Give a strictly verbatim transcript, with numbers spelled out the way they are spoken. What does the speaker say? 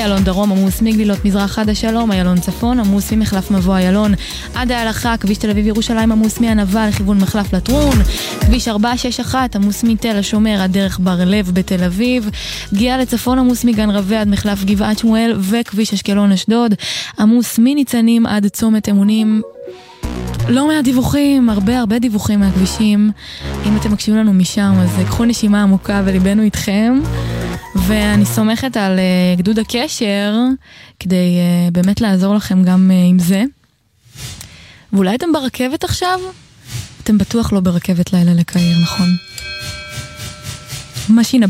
איילון דרום עמוס מגלילות מזרח עד השלום, איילון צפון עמוס ממחלף מבוא איילון עד ההלכה, כביש תל אביב ירושלים עמוס מענבה לכיוון מחלף לטרון, כביש ארבע שש אחת עמוס מתל השומר עד דרך בר לב בתל אביב, גיאה לצפון עמוס מגן רווה עד מחלף גבעת שמואל, וכביש אשקלון אשדוד עמוס מניצנים עד צומת אמונים. לא מעט דיווחים, הרבה הרבה דיווחים מהכבישים. אם אתם מקשיבים לנו משם, אז קחו נשימה עמוקה וליבנו איתכם. ואני סומכת על uh, גדוד הקשר, כדי uh, באמת לעזור לכם גם uh, עם זה. ואולי אתם ברכבת עכשיו? אתם בטוח לא ברכבת לילה לקהיר, נכון? משינה